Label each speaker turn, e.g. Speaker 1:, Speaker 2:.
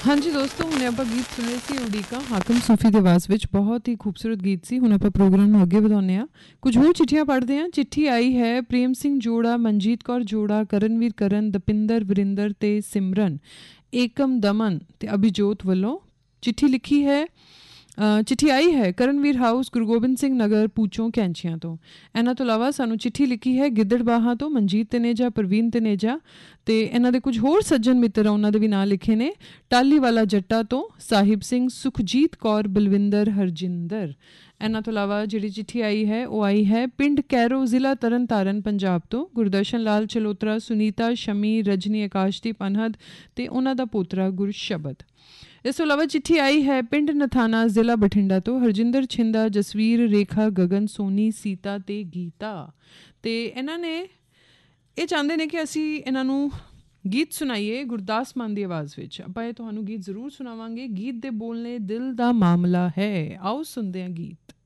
Speaker 1: ਹਾਂਜੀ ਦੋਸਤੋ, ਹੁਣੇ ਆਪਾਂ ਗੀਤ ਸੁਣੇ ਸੀ ਉਡੀਕਾਂ ਹਾਕਮ ਸੂਫੀ ਦੀ ਆਵਾਜ਼ ਵਿੱਚ। ਬਹੁਤ ਹੀ ਖੂਬਸੂਰਤ ਗੀਤ ਸੀ। ਹੁਣ ਆਪਾਂ ਪ੍ਰੋਗਰਾਮ ਨੂੰ ਅੱਗੇ ਵਧਾਉਂਦੇ ਹਾਂ, ਕੁਝ ਹੋਰ ਚਿੱਠੀਆਂ ਪੜ੍ਹਦੇ ਹਾਂ। ਚਿੱਠੀ ਆਈ ਹੈ ਪ੍ਰੇਮ ਸਿੰਘ ਜੋੜਾ, ਮਨਜੀਤ ਕੌਰ ਜੋੜਾ, ਕਰਨਵੀਰ ਕਰਨ, ਦਪਿੰਦਰ ਵਰਿੰਦਰ ਤੇ ਸਿਮਰਨ, ਏਕਮ ਦਮਨ ਤੇ ਅਭਿਜੋਤ ਵੱਲੋਂ। ਚਿੱਠੀ ਲਿਖੀ ਹੈ ਚਿੱਠੀ ਆਈ ਹੈ ਕਰਨਵੀਰ ਹਾਊਸ, ਗੁਰੂ ਗੋਬਿੰਦ ਸਿੰਘ ਨਗਰ, ਪੂਚੋਂ ਕੈਂਚੀਆਂ ਤੋਂ। ਇਹਨਾਂ ਤੋਂ ਇਲਾਵਾ ਸਾਨੂੰ ਚਿੱਠੀ ਲਿਖੀ ਹੈ ਗਿੱਦੜਬਾਹਾ ਤੋਂ ਮਨਜੀਤ ਤਨੇਜਾ, ਪ੍ਰਵੀਨ ਤਨੇਜਾ ਤੇ ਇਹਨਾਂ ਦੇ ਕੁਝ ਹੋਰ ਸੱਜਣ ਮਿੱਤਰ ਆ, ਉਹਨਾਂ ਦੇ ਵੀ ਨਾਂ ਲਿਖੇ ਨੇ। ਟਾਲੀਵਾਲਾ ਜੱਟਾ ਤੋਂ ਸਾਹਿਬ ਸਿੰਘ, ਸੁਖਜੀਤ ਕੌਰ, ਬਲਵਿੰਦਰ, ਹਰਜਿੰਦਰ। ਇਹਨਾਂ ਤੋਂ ਇਲਾਵਾ ਜਿਹੜੀ ਚਿੱਠੀ ਆਈ ਹੈ ਉਹ ਆਈ ਹੈ ਪਿੰਡ ਕੈਰੋ, ਜ਼ਿਲ੍ਹਾ ਤਰਨ ਤਾਰਨ, ਪੰਜਾਬ ਤੋਂ। ਗੁਰਦਰਸ਼ਨ ਲਾਲ ਚਲੋਤਰਾ, ਸੁਨੀਤਾ, ਸ਼ਮੀ, ਰਜਨੀ, ਆਕਾਸ਼ਦੀਪ ਅਨਹਦ ਤੇ ਉਹਨਾਂ ਦਾ ਪੋਤਰਾ ਗੁਰਸ਼ਬਦ। ਇਸ ਤੋਂ ਇਲਾਵਾ ਚਿੱਠੀ ਆਈ ਹੈ ਪਿੰਡ ਨਥਾਣਾ, ਜ਼ਿਲ੍ਹਾ ਬਠਿੰਡਾ ਤੋਂ। ਹਰਜਿੰਦਰ ਛਿੰਦਾ, ਜਸਵੀਰ, ਰੇਖਾ, ਗਗਨ, ਸੋਨੀ, ਸੀਤਾ ਤੇ ਗੀਤਾ। ਤੇ ਇਹਨਾਂ ਨੇ ਇਹ ਚਾਹੁੰਦੇ ਨੇ ਕਿ ਅਸੀਂ ਇਹਨਾਂ ਨੂੰ ਗੀਤ ਸੁਣਾਈਏ ਗੁਰਦਾਸ ਮਾਨ ਦੀ ਆਵਾਜ਼ ਵਿੱਚ। ਆਪਾਂ ਇਹ ਤੁਹਾਨੂੰ ਗੀਤ ਜ਼ਰੂਰ ਸੁਣਾਵਾਂਗੇ। ਗੀਤ ਦੇ ਬੋਲ ਨੇ ਦਿਲ ਦਾ ਮਾਮਲਾ ਹੈ। ਆਓ ਸੁਣਦੇ ਹਾਂ ਗੀਤ।